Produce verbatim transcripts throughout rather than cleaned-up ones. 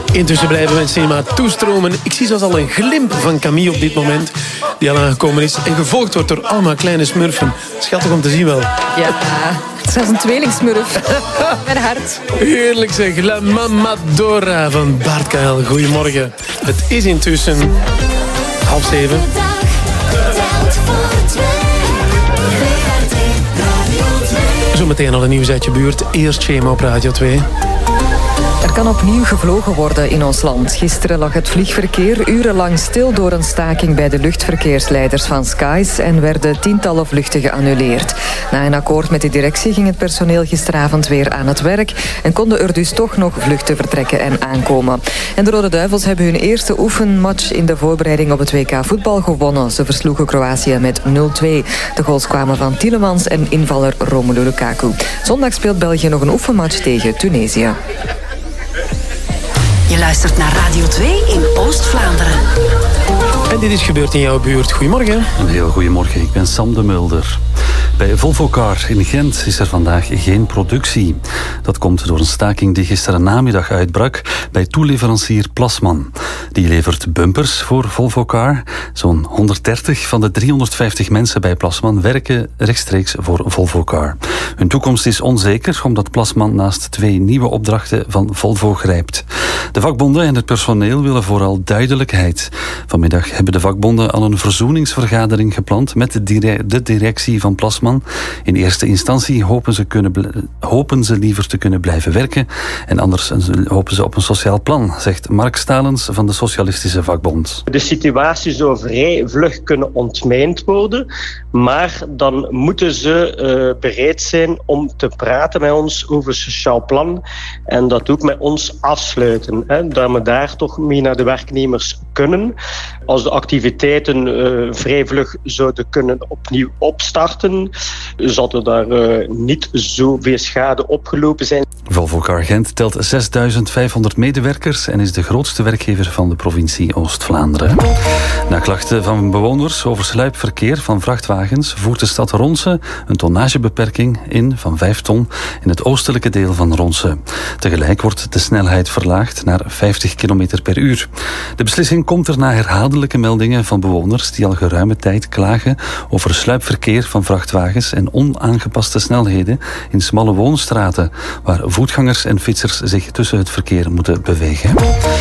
Intussen blijven we in cinema toestromen. Ik zie zelfs al een glimp van Camille op dit moment, die al aangekomen is. En gevolgd wordt door allemaal kleine smurfen. Schattig om te zien wel. Ja, het is als een tweelingsmurf. Mijn hart. Heerlijk zeg. La Mamadora van Bart K L. Goedemorgen. Het is intussen half zeven. Zometeen al een nieuws uit je buurt. Eerst Schema op Radio twee. Er kan opnieuw gevlogen worden in ons land. Gisteren lag het vliegverkeer urenlang stil door een staking bij de luchtverkeersleiders van Skies en werden tientallen vluchten geannuleerd. Na een akkoord met de directie ging het personeel gisteravond weer aan het werk en konden er dus toch nog vluchten vertrekken en aankomen. En de Rode Duivels hebben hun eerste oefenmatch in de voorbereiding op het W K voetbal gewonnen. Ze versloegen Kroatië met nul twee. De goals kwamen van Tielemans en invaller Romelu Lukaku. Zondag speelt België nog een oefenmatch tegen Tunesië. Je luistert naar Radio twee in Oost-Vlaanderen. En dit is gebeurd in jouw buurt. Goedemorgen. Een heel goedemorgen, ik ben Sam de Mulder. Bij Volvo Car in Gent is er vandaag geen productie. Dat komt door een staking die gisteren namiddag uitbrak bij toeleverancier Plasman. Die levert bumpers voor Volvo Car. Zo'n honderddertig van de driehonderdvijftig mensen bij Plasman werken rechtstreeks voor Volvo Car. Hun toekomst is onzeker omdat Plasman naast twee nieuwe opdrachten van Volvo grijpt. De vakbonden en het personeel willen vooral duidelijkheid. Vanmiddag hebben de vakbonden al een verzoeningsvergadering gepland met de, dire- de directie van Plasman. In eerste instantie hopen ze, kunnen bl- hopen ze liever te kunnen blijven werken en anders hopen ze op een sociaal plan, zegt Mark Stalens van de Socialistische Vakbond. De situatie zou vrij vlug kunnen ontmijnd worden, maar dan moeten ze uh, bereid zijn om te praten met ons over een sociaal plan en dat ook met ons afsluiten. Hè, dat we daar toch mee naar de werknemers kunnen. Als de activiteiten uh, vrij vlug zouden kunnen opnieuw opstarten, zal er daar uh, niet zoveel schade opgelopen zijn. Volvo Car Gent telt zesduizend vijfhonderd medewerkers en is de grootste werkgever van de provincie Oost-Vlaanderen. Na klachten van bewoners over sluipverkeer van vrachtwagens voert de stad Ronse een tonnagebeperking in van vijf ton in het oostelijke deel van Ronse. Tegelijk wordt de snelheid verlaagd naar vijftig kilometer per uur. De beslissing komt er na herhaaldelijke meldingen van bewoners die al geruime tijd klagen over sluipverkeer van vrachtwagens en onaangepaste snelheden in smalle woonstraten, waar voetgangers en fietsers zich tussen het verkeer moeten bewegen.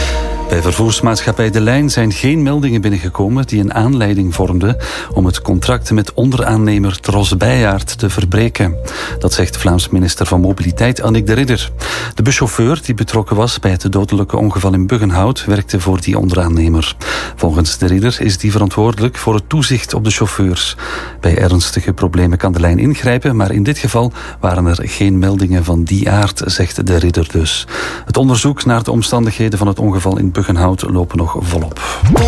Bij vervoersmaatschappij De Lijn zijn geen meldingen binnengekomen die een aanleiding vormden om het contract met onderaannemer Tros Bijaard te verbreken. Dat zegt Vlaams minister van Mobiliteit Annick de Ridder. De buschauffeur die betrokken was bij het dodelijke ongeval in Buggenhout werkte voor die onderaannemer. Volgens de Ridder is die verantwoordelijk voor het toezicht op de chauffeurs. Bij ernstige problemen kan De Lijn ingrijpen, maar in dit geval waren er geen meldingen van die aard, zegt de Ridder dus. Het onderzoek naar de omstandigheden van het ongeval in Buggenhout lopen nog volop.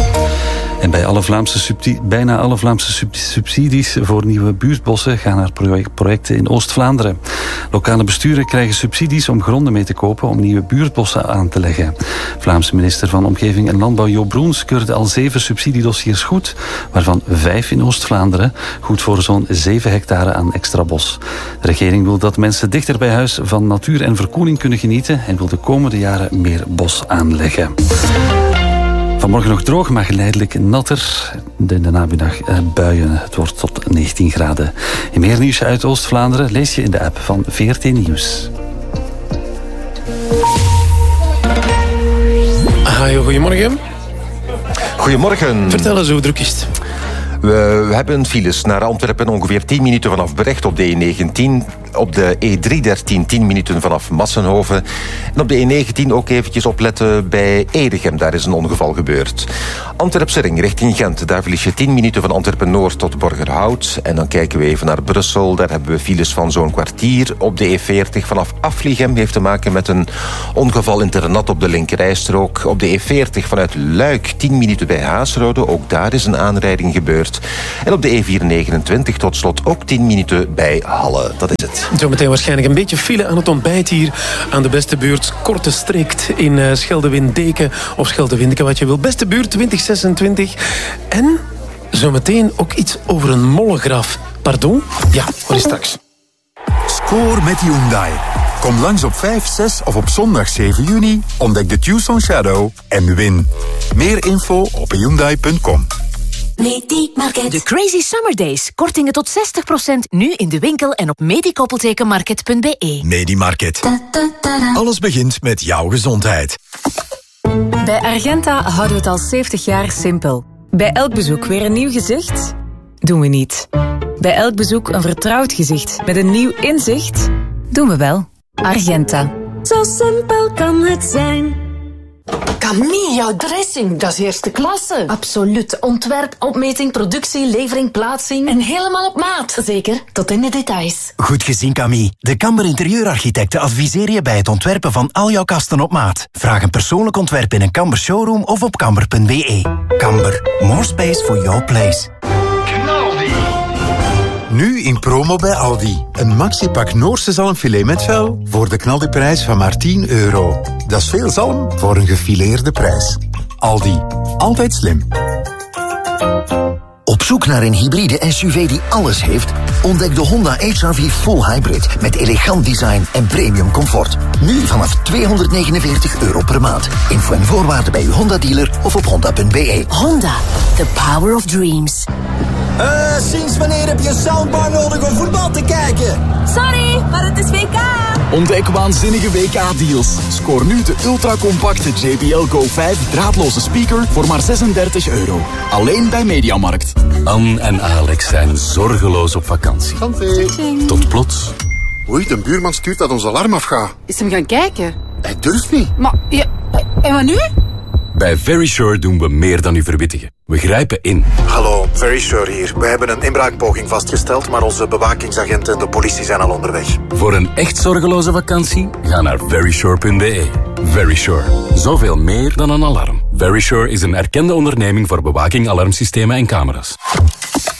En bij alle Vlaamse subsidie, bijna alle Vlaamse subsidies voor nieuwe buurtbossen gaan naar projecten in Oost-Vlaanderen. Lokale besturen krijgen subsidies om gronden mee te kopen om nieuwe buurtbossen aan te leggen. Vlaamse minister van Omgeving en Landbouw Jo Broens keurde al zeven subsidiedossiers goed, waarvan vijf in Oost-Vlaanderen, goed voor zo'n zeven hectare aan extra bos. De regering wil dat mensen dichter bij huis van natuur en verkoeling kunnen genieten en wil de komende jaren meer bos aanleggen. Vanmorgen nog droog, maar geleidelijk natter. In de namiddag eh, buien. Het wordt tot negentien graden. En meer nieuws uit Oost-Vlaanderen lees je in de app van V R T Nieuws. Hajo, goedemorgen. Goedemorgen. Vertel eens, hoe druk is het? We hebben files naar Antwerpen ongeveer tien minuten vanaf Brecht op de E negentien. Op de E driehonderddertien tien minuten vanaf Massenhoven. En op de E negentien ook eventjes opletten bij Edegem. Daar is een ongeval gebeurd. Antwerpse ring richting Gent. Daar verlies je tien minuten van Antwerpen-Noord tot Borgerhout. En dan kijken we even naar Brussel. Daar hebben we files van zo'n kwartier. Op de E veertig vanaf Afligem heeft te maken met een ongeval in Ternat op de linkerrijstrook. Op de E veertig vanuit Luik tien minuten bij Haasrode. Ook daar is een aanrijding gebeurd. En op de E vierhonderdnegenentwintig tot slot ook tien minuten bij Halle. Dat is het. Zometeen waarschijnlijk een beetje file aan het ontbijt hier aan de beste buurt. Korte Strikt in uh, Scheldewin-Deken of Scheldewindeke, wat je wil. Beste buurt twintig zesentwintig. En zometeen ook iets over een mollengraf. Pardon? Ja, hoor je straks. Score met Hyundai. Kom langs op vijf, zes of op zondag zeven juni. Ontdek de Tucson Shadow en win. Meer info op hyundai punt com. Medimarket. De Crazy Summer Days. Kortingen tot zestig procent nu in de winkel en op medikoppeltekenmarket punt be. Medimarket. Alles begint met jouw gezondheid. Bij Argenta houden we het al zeventig jaar simpel. Bij elk bezoek weer een nieuw gezicht? Doen we niet. Bij elk bezoek een vertrouwd gezicht met een nieuw inzicht? Doen we wel. Argenta. Zo simpel kan het zijn. Camille, jouw dressing, dat is eerste klasse. Absoluut. Ontwerp, opmeting, productie, levering, plaatsing. En helemaal op maat. Zeker, tot in de details. Goed gezien, Camille. De Kamber Interieurarchitecten adviseren je bij het ontwerpen van al jouw kasten op maat. Vraag een persoonlijk ontwerp in een Kamber showroom of op kamber punt be. Kamber, more space for your place. Nu in promo bij Aldi. Een maxi-pak Noorse zalmfilet met vel voor de knaldiprijs van maar tien euro. Dat is veel zalm voor een gefileerde prijs. Aldi. Altijd slim. Op zoek naar een hybride S U V die alles heeft? Ontdek de Honda H R V Full Hybrid met elegant design en premium comfort. Nu vanaf tweehonderdnegenenveertig euro per maand. Info en voorwaarden bij uw Honda-dealer of op honda punt be. Honda, the power of dreams. Uh, sinds wanneer heb je een soundbar nodig om voetbal te kijken? Sorry, maar het is W K. Ontdek waanzinnige W K-deals. Scoor nu de ultracompacte J B L Go vijf draadloze speaker voor maar zesendertig euro. Alleen bij Mediamarkt. Anne en Alex zijn zorgeloos op vakantie. Santé. Tot plots. Oei, de buurman stuurt dat ons alarm afgaat. Is hem gaan kijken? Hij durft niet. Maar, ja, en wat nu? Bij Verisure doen we meer dan u verwittigen. We grijpen in. Hallo, Verisure hier. We hebben een inbraakpoging vastgesteld, maar onze bewakingsagenten en de politie zijn al onderweg. Voor een echt zorgeloze vakantie, ga naar verisure punt be. Verisure. Zoveel meer dan een alarm. Verisure is een erkende onderneming voor bewaking, alarmsystemen en camera's.